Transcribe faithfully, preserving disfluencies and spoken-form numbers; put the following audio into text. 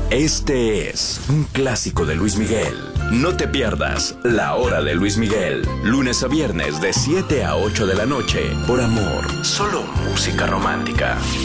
Este es un clásico de Luis Miguel. No te pierdas La Hora de Luis Miguel, lunes a viernes de siete a ocho de la noche, por Amor, solo música romántica.